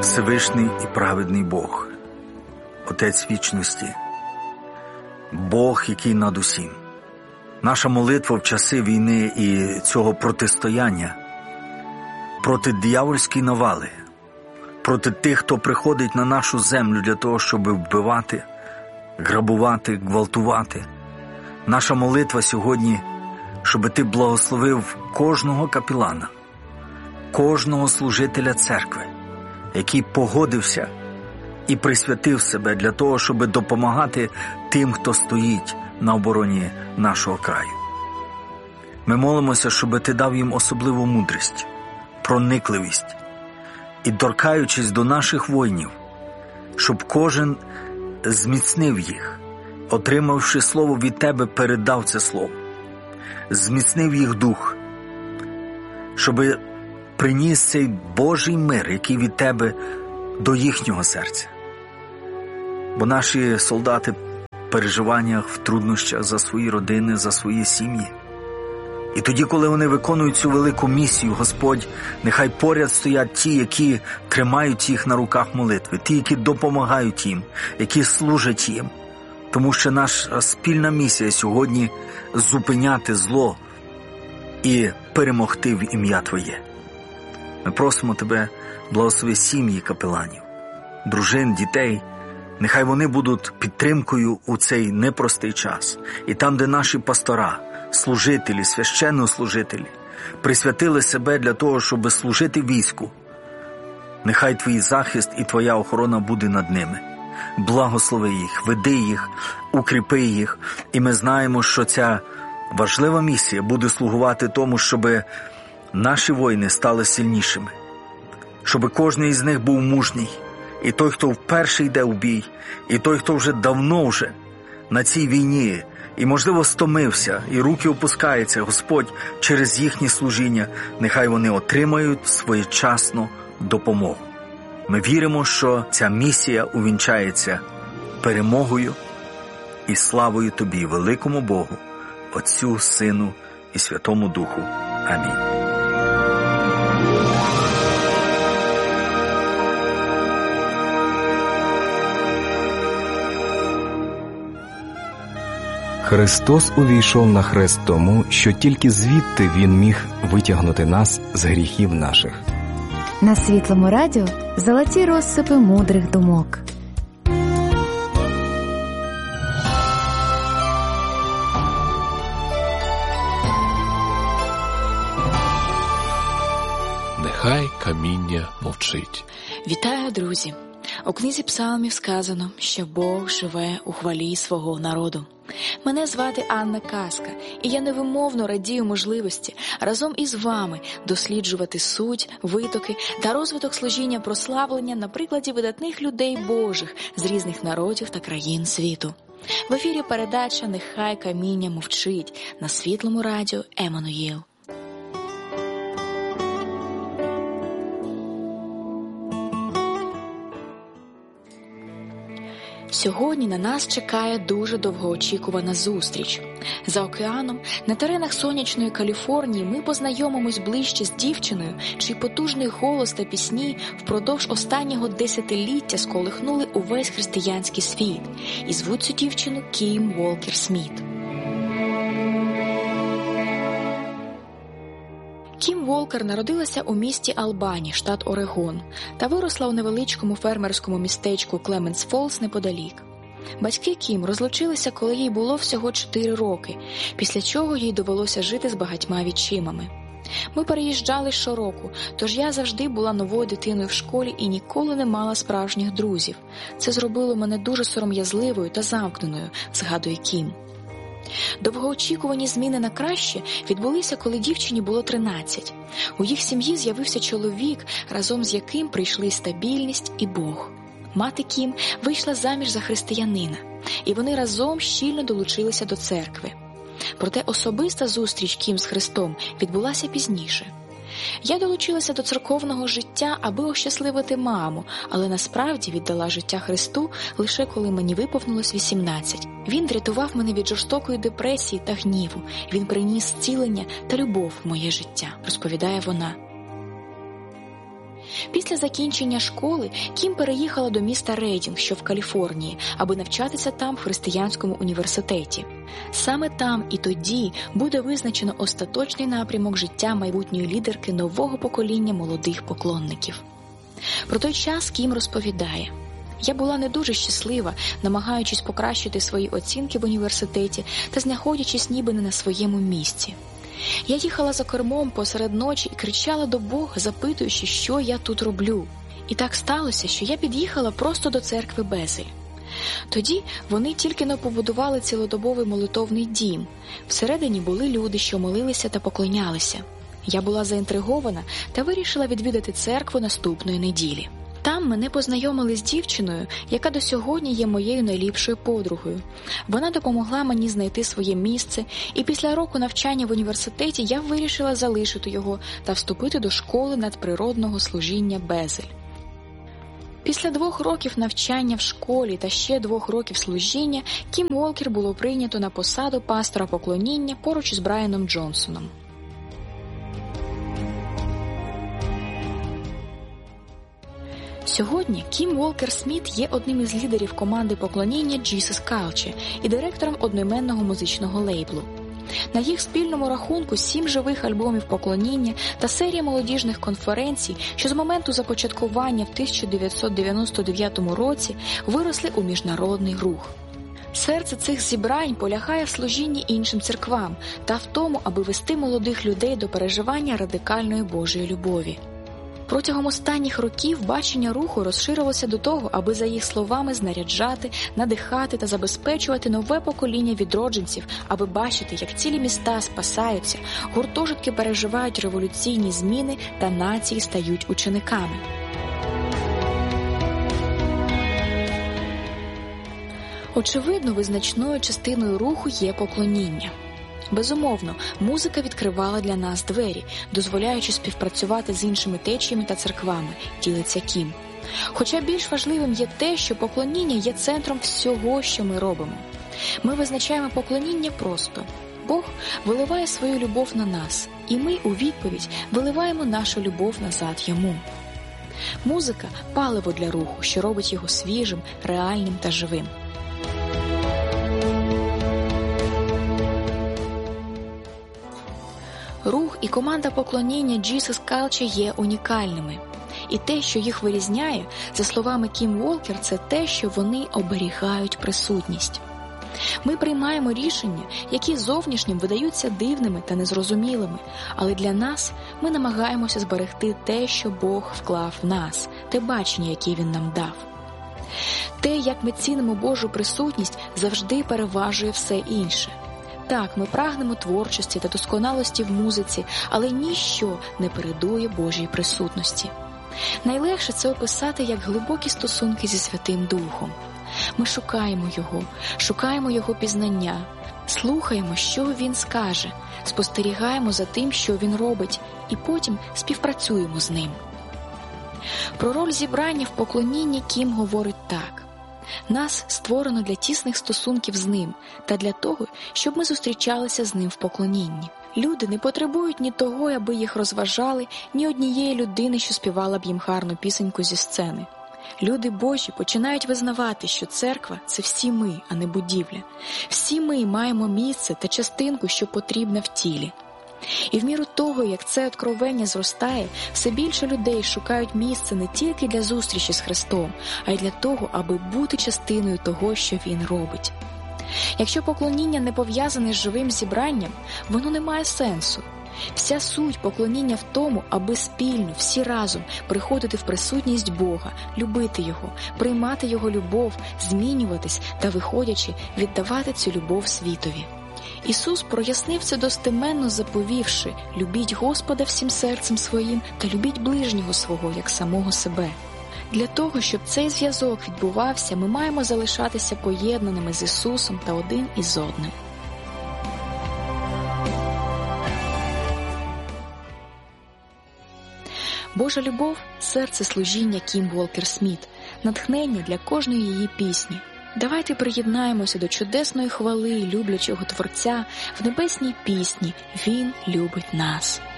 Всевишній і праведний Бог, Отець вічності, Бог, який над усім. Наша молитва в часи війни і цього протистояння проти диявольської навали, проти тих, хто приходить на нашу землю для того, щоб вбивати, грабувати, гвалтувати. Наша молитва сьогодні, щоб Ти благословив кожного капелана, кожного служителя церкви, який погодився і присвятив себе для того, щоб допомагати тим, хто стоїть на обороні нашого краю. Ми молимося, щоб Ти дав їм особливу мудрість, проникливість і, торкаючись до наших воїнів, щоб кожен зміцнив їх, отримавши слово від Тебе, передав це слово, зміцнив їх дух, щоб приніс цей Божий мир, який від Тебе, до їхнього серця. Бо наші солдати в переживаннях, в труднощах за свої родини, за свої сім'ї. І тоді, коли вони виконують цю велику місію, Господь, нехай поряд стоять ті, які тримають їх на руках молитви, ті, які допомагають їм, які служать їм. Тому що наша спільна місія сьогодні – зупиняти зло і перемогти в ім'я Твоє. Ми просимо Тебе, благослови сім'ї капеланів, дружин, дітей. Нехай вони будуть підтримкою у цей непростий час. І там, де наші пастора, служителі, священнослужителі присвятили себе для того, щоб служити війську, нехай Твій захист і Твоя охорона буде над ними. Благослови їх, веди їх, укріпи їх. І ми знаємо, що ця важлива місія буде слугувати тому, щоб наші воїни стали сильнішими, щоб кожен із них був мужній. І той, хто вперше йде у бій, і той, хто вже давно на цій війні, і, можливо, стомився, і руки опускаються, Господь, через їхнє служіння, нехай вони отримають своєчасну допомогу. Ми віримо, що ця місія увінчається перемогою і славою Тобі, великому Богу, Отцю, Сину і Святому Духу. Амінь. Христос увійшов на хрест тому, що тільки звідти Він міг витягнути нас з гріхів наших. На Світлому радіо золоті розсипи мудрих думок. Нехай каміння мовчить. Вітаю, друзі! У книзі Псалмів сказано, що Бог живе у хвалі свого народу. Мене звати Анна Казка, і я невимовно радію можливості разом із вами досліджувати суть, витоки та розвиток служіння прославлення на прикладі видатних людей Божих з різних народів та країн світу. В ефірі передача «Нехай каміння мовчить» на Світлому радіо Еммануїл. Сьогодні на нас чекає дуже довгоочікувана зустріч. За океаном, на теренах сонячної Каліфорнії ми познайомимось ближче з дівчиною, чий потужний голос та пісні впродовж останнього десятиліття сколихнули увесь християнський світ. І звуть цю дівчину Кім Волкер Сміт. Кім Волкер народилася у місті Албані, штат Орегон, та виросла у невеличкому фермерському містечку Клеменс Фолс неподалік. Батьки Кім розлучилися, коли їй було всього 4 роки, після чого їй довелося жити з багатьма відчимами. Ми переїжджали щороку, тож я завжди була новою дитиною в школі і ніколи не мала справжніх друзів. Це зробило мене дуже сором'язливою та замкненою, згадує Кім. Довгоочікувані зміни на краще відбулися, коли дівчині було 13. У їх сім'ї з'явився чоловік, разом з яким прийшли стабільність і Бог. Мати Кім вийшла заміж за християнина, і вони разом щільно долучилися до церкви. Проте особиста зустріч Кім з Христом відбулася пізніше. Я долучилася до церковного життя, аби ощасливити маму, але насправді віддала життя Христу лише коли мені виповнилось 18. Він врятував мене від жорстокої депресії та гніву. Він приніс зцілення та любов в моє життя, розповідає вона. Після закінчення школи Кім переїхала до міста Рейдінг, що в Каліфорнії, аби навчатися там в християнському університеті. Саме там і тоді буде визначено остаточний напрямок життя майбутньої лідерки нового покоління молодих поклонників. Про той час Кім розповідає: «Я була не дуже щаслива, намагаючись покращити свої оцінки в університеті та знаходячись ніби не на своєму місці. Я їхала за кермом посеред ночі і кричала до Бога, запитуючи, що я тут роблю. І так сталося, що я під'їхала просто до церкви Безель. Тоді вони тільки-но побудували цілодобовий молитовний дім. Всередині були люди, що молилися та поклонялися. Я була заінтригована та вирішила відвідати церкву наступної неділі. Там мене познайомили з дівчиною, яка до сьогодні є моєю найліпшою подругою. Вона допомогла мені знайти своє місце, і після року навчання в університеті я вирішила залишити його та вступити до школи надприродного служіння Безель. Після 2 років навчання в школі та ще 2 років служіння Кім Уолкер було прийнято на посаду пастора поклоніння поруч із Брайаном Джонсоном. Сьогодні Кім Уолкер Сміт є одним із лідерів команди поклоніння Jesus Culture і директором одноіменного музичного лейблу. На їх спільному рахунку 7 живих альбомів поклоніння та серія молодіжних конференцій, що з моменту започаткування в 1999 році виросли у міжнародний рух. Серце цих зібрань полягає в служінні іншим церквам та в тому, аби вести молодих людей до переживання радикальної Божої любові. Протягом останніх років бачення руху розширилося до того, аби за їх словами знаряджати, надихати та забезпечувати нове покоління відродженців, аби бачити, як цілі міста спасаються, гуртожитки переживають революційні зміни та нації стають учениками. Очевидно, визначною частиною руху є поклоніння. Безумовно, музика відкривала для нас двері, дозволяючи співпрацювати з іншими течіями та церквами, ділиться Кім. Хоча більш важливим є те, що поклоніння є центром всього, що ми робимо. Ми визначаємо поклоніння просто. Бог виливає свою любов на нас, і ми у відповідь виливаємо нашу любов назад Йому. Музика – паливо для руху, що робить його свіжим, реальним та живим. Рух і команда поклоніння Jesus Culture є унікальними. І те, що їх вирізняє, за словами Кім Уолкер, це те, що вони оберігають присутність. Ми приймаємо рішення, які зовнішнім видаються дивними та незрозумілими, але для нас ми намагаємося зберегти те, що Бог вклав в нас, те бачення, яке Він нам дав. Те, як ми цінимо Божу присутність, завжди переважує все інше. Так, ми прагнемо творчості та досконалості в музиці, але ніщо не передує Божій присутності. Найлегше це описати як глибокі стосунки зі Святим Духом. Ми шукаємо Його пізнання, слухаємо, що Він скаже, спостерігаємо за тим, що Він робить, і потім співпрацюємо з Ним. Про роль зібрання в поклонінні Кім говорить так. Нас створено для тісних стосунків з Ним та для того, щоб ми зустрічалися з Ним в поклонінні. Люди не потребують ні того, аби їх розважали, ні однієї людини, що співала б їм гарну пісеньку зі сцени. Люди Божі починають визнавати, що церква – це всі ми, а не будівля. Всі ми маємо місце та частинку, що потрібна в тілі. І в міру того, як це откровення зростає, все більше людей шукають місце не тільки для зустрічі з Христом, а й для того, аби бути частиною того, що Він робить. Якщо поклоніння не пов'язане з живим зібранням, воно не має сенсу. Вся суть поклоніння в тому, аби спільно, всі разом приходити в присутність Бога, любити Його, приймати Його любов, змінюватись та, виходячи, віддавати цю любов світові. Ісус прояснив це достеменно, заповівши: «Любіть Господа всім серцем своїм та любіть ближнього свого, як самого себе». Для того, щоб цей зв'язок відбувався, ми маємо залишатися поєднаними з Ісусом та один із одним. Божа любов – серце служіння Кім Уолкер Сміт, натхнення для кожної її пісні. Давайте приєднаємося до чудесної хвали люблячого Творця в небесній пісні «Він любить нас».